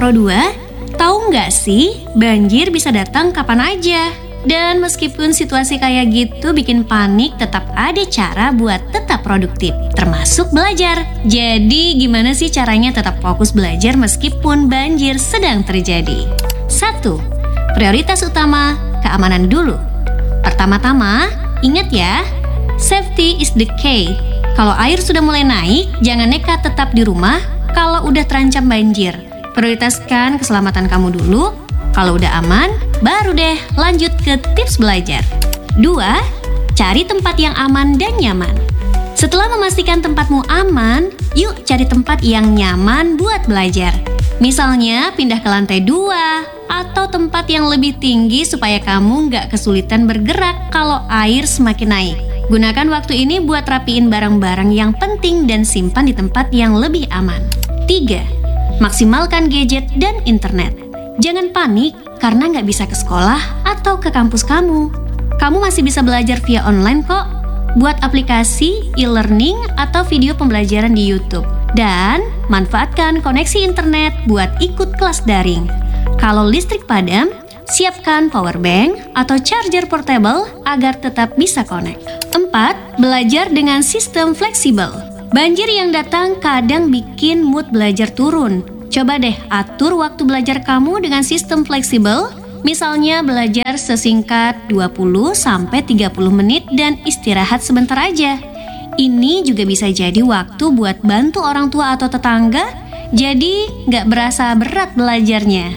Pro 2, tahu nggak sih banjir bisa datang kapan aja? Dan meskipun situasi kayak gitu bikin panik, tetap ada cara buat tetap produktif, termasuk belajar. Jadi gimana sih caranya tetap fokus belajar meskipun banjir sedang terjadi? 1. Prioritas utama, keamanan dulu. Pertama-tama, ingat ya, safety is the key. Kalau air sudah mulai naik, jangan nekat tetap di rumah kalau udah terancam banjir. Prioritaskan keselamatan kamu dulu. Kalau udah aman, baru deh lanjut ke tips belajar. 2. Cari tempat yang aman dan nyaman. Setelah memastikan tempatmu aman, yuk cari tempat yang nyaman buat belajar. Misalnya pindah ke lantai 2 atau tempat yang lebih tinggi supaya kamu nggak kesulitan bergerak kalau air semakin naik. Gunakan waktu ini buat rapiin barang-barang yang penting dan simpan di tempat yang lebih aman. 3. Maksimalkan gadget dan internet. Jangan panik karena nggak bisa ke sekolah atau ke kampus kamu. Kamu masih bisa belajar via online kok. Buat aplikasi, e-learning, atau video pembelajaran di YouTube. Dan manfaatkan koneksi internet buat ikut kelas daring. Kalau listrik padam, siapkan power bank atau charger portable agar tetap bisa connect. 4. Belajar dengan sistem fleksibel. Banjir yang datang kadang bikin mood belajar turun. Coba deh atur waktu belajar kamu dengan sistem fleksibel, misalnya belajar sesingkat 20-30 menit dan istirahat sebentar aja. Ini juga bisa jadi waktu buat bantu orang tua atau tetangga, jadi nggak berasa berat belajarnya.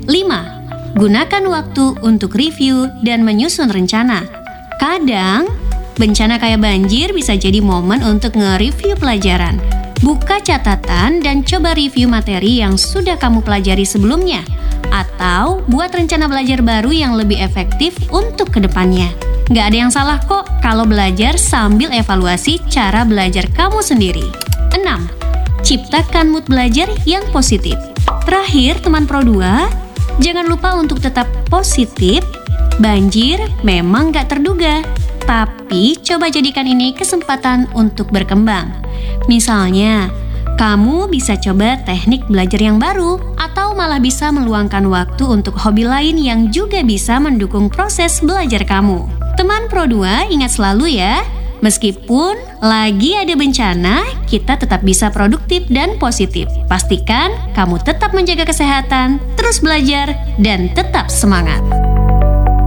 5. Gunakan waktu untuk review dan menyusun rencana. Kadang, bencana kayak banjir bisa jadi momen untuk nge-review pelajaran. Buka catatan dan coba review materi yang sudah kamu pelajari sebelumnya. Atau buat rencana belajar baru yang lebih efektif untuk kedepannya. Nggak ada yang salah kok kalau belajar sambil evaluasi cara belajar kamu sendiri. 6. Ciptakan mood belajar yang positif. Terakhir, teman Pro 2, jangan lupa untuk tetap positif. Banjir memang nggak terduga, tapi coba jadikan ini kesempatan untuk berkembang. Misalnya, kamu bisa coba teknik belajar yang baru atau malah bisa meluangkan waktu untuk hobi lain yang juga bisa mendukung proses belajar kamu. Teman Pro 2, ingat selalu ya, meskipun lagi ada bencana, kita tetap bisa produktif dan positif. Pastikan kamu tetap menjaga kesehatan, terus belajar, dan tetap semangat.